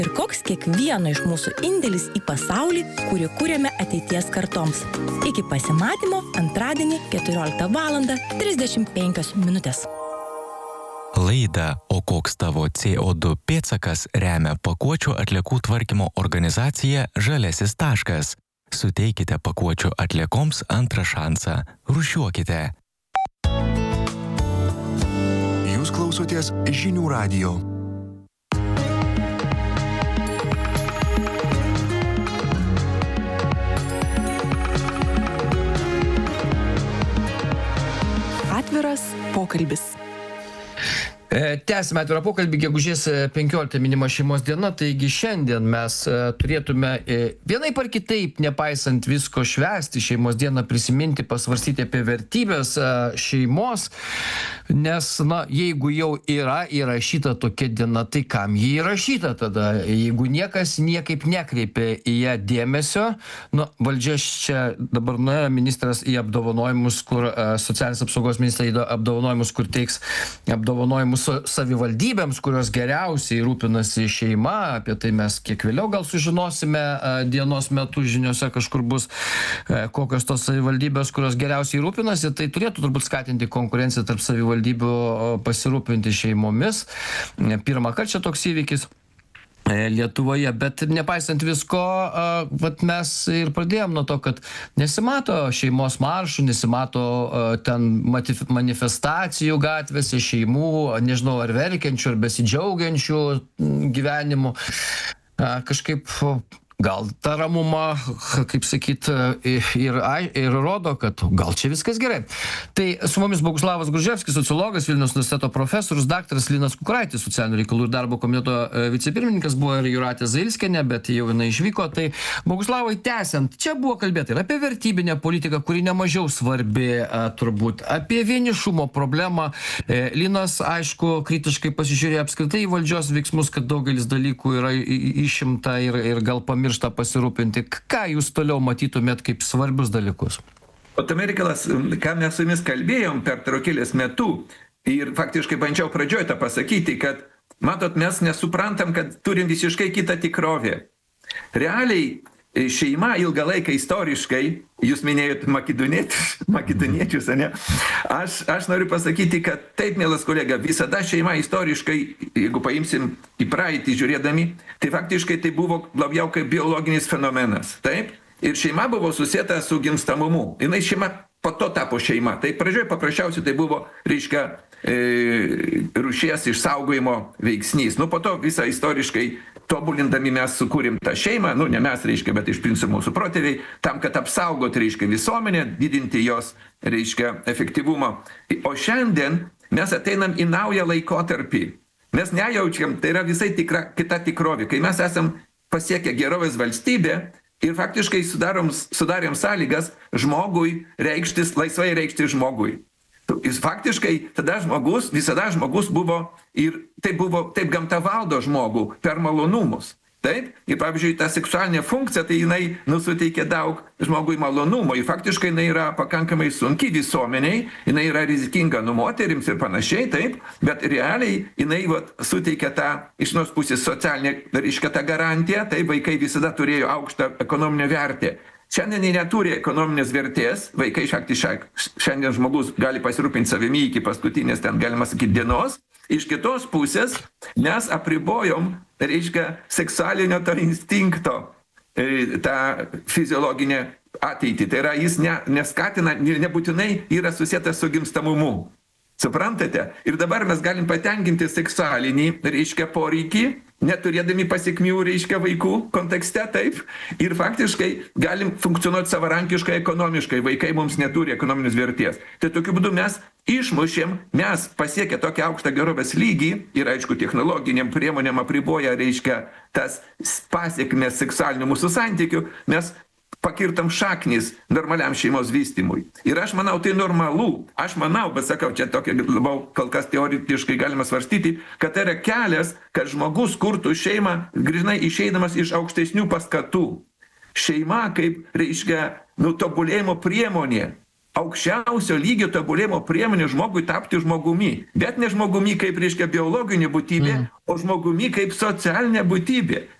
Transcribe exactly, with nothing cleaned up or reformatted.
ir koks kiekvieno iš mūsų indėlis į pasaulį, kurį kūrėme ateities kartoms. Iki pasimatymo antradienį keturioliktą valandą trisdešimt penkios minutės. Laidą O koks tavo C O du pėdsakas remia pakuočių atliekų tvarkymo organizacija Žaliasis taškas. Suteikite pakuočių atliekoms antrą šansą. Rūšiuokite. Jūs klausotės Žinių radijo. Atviras pokalbis. Tęsime atvirą pokalbį, gegužės penkioliktą minima šeimos diena, taigi šiandien mes turėtume vienaip ar kitaip, nepaisant visko, švęsti šeimos dieną, prisiminti, pasvarstyti apie vertybės šeimos, nes, na, jeigu jau yra įrašyta tokia diena, tai kam jį įrašyta tada? Jeigu niekas niekaip nekreipia į ją dėmesio, nu, valdžia čia dabar nuėjo ministras į apdovanojimus, kur socialinės apsaugos ministrai apdovanojimus, kur teiks apdovanojimus savivaldybėms, kurios geriausiai rūpinasi šeima, apie tai mes kiek vėliau gal sužinosime dienos metu, žiniuose kažkur bus kokios tos savivaldybės, kurios geriausiai rūpinasi, tai turėtų turbūt skatinti konkurenciją tarp savivaldybių pasirūpinti šeimomis. Pirmą kartą čia toks įvykis Lietuvoje, bet nepaisant visko, vat mes ir pradėjom nuo to, kad nesimato šeimos maršų, nesimato ten manifestacijų gatvėse, šeimų, nežinau, ar verkiančių, ar besidžiaugiančių gyvenimu. Kažkaip gal ta ramuma, kaip sakyt, ir, ir rodo, kad gal čia viskas gerai. Tai su mumis Boguslavas Gruževskis, sociologas, Vilniaus universiteto profesorius, daktaras Linas Kukuraitis, socialinių reikalų ir darbo komiteto vicepirmininkas, buvo ir Jūratė Zailskienė, bet jau jinai išvyko. Tai Boguslavai, tęsiant, čia buvo kalbėta ir apie vertybinę politiką, kuri nemažiau svarbi turbūt, apie vienišumo problemą. Linas, aišku, kritiškai pasižiūrėjo apskritai į valdžios veiksmus, kad daugelis dalykų yra išimta ir, ir gal pamiršta pasirūpinti. Ką jūs toliau matytumėt kaip svarbius dalykus? O tame reikalas, ką mes su jumis kalbėjom per traukėlės metu, ir faktiškai bandžiau pradžioj tą pasakyti, kad, matot, mes nesuprantam, kad turim visiškai kitą tikrovę. Realiai šeima ilgą laiką istoriškai, jūs minėjot makedoniečius, makedoniečius, ne? Aš, aš noriu pasakyti, kad taip, mielas kolega, visada šeima istoriškai, jeigu paimsim į praeitį žiūrėdami, tai faktiškai tai buvo labiau kaip biologinis fenomenas, taip? Ir šeima buvo susieta su gimstamumu. Jinai šeima po to tapo šeima. Tai pradžioje paprasčiausiai tai buvo, reiškia, e, rūšies išsaugojimo veiksnys. Nu, po to visą istoriškai tobulindami mes sukūrėm tą šeimą, nu, ne mes, reiškia, bet iš principo mūsų protėviai, tam, kad apsaugot, reiškia, visuomenę, didinti jos, reiškia, efektyvumą. O šiandien mes ateinam į naują laikotarpį. Mes nejaučiam, tai yra visai tikra, kita tikrovė. Kai mes esam pasiekę gerovės valstybę ir faktiškai sudarom, sudarėm sąlygas žmogui reikštis, laisvai reikštis žmogui. Jis faktiškai tada žmogus, visada žmogus buvo ir taip buvo, taip gamta valdo žmogų per malonumus. Taip? Ir pavyzdžiui, ta seksualinė funkcija, tai jinai nusuteikia daug žmogui malonumo. Ir faktiškai jinai yra pakankamai sunki visuomeniai, jinai yra rizikinga nu moterims ir panašiai, taip, bet realiai jinai vat, suteikia tą iš vienos pusės socialinę, reiškia tą garantiją, tai vaikai visada turėjo aukštą ekonominę vertę. Šiandien jie neturi ekonominės vertės, vaikai faktiškai šiandien žmogus gali pasirūpinti savimi iki paskutinės, ten galima sakyti, dienos. Iš kitos pusės mes apribojom, reiškia, seksualinio to instinkto, tą fiziologinę ateitį. Tai yra, jis ne, neskatina, nebūtinai yra susietas su gimstamumu. Suprantate? Ir dabar mes galim patenkinti seksualinį, reiškia, poreikį, neturėdami pasiekmių, reiškia, vaikų kontekste, taip. Ir faktiškai galim funkcionuoti savarankiškai, ekonomiškai. Vaikai mums neturi ekonominės vertės. Tai tokiu būdu mes išmušėm, mes pasiekę tokią aukštą gerovės lygį ir, aišku, technologiniam priemonėm apriboja, reiškia, tas pasiekmes seksualinių mūsų santykių, mes pakirtam šaknis normaliam šeimos vystymui. Ir aš manau, tai normalu. Aš manau, bet sakau, čia tokia labiau kol kas teoretiškai galima svarstyti, kad tai yra kelias, kad žmogus kurtų šeimą, grynai išeidamas iš aukštesnių paskatų. Šeima kaip, reiškia, nu, tobulėjimo priemonė. aukščiausio lygio tobulėjimo priemonių žmogui tapti žmogumi. Bet ne žmogumi kaip, reiškia, biologinė būtybė, mm. o žmogumi kaip socialinė būtybė.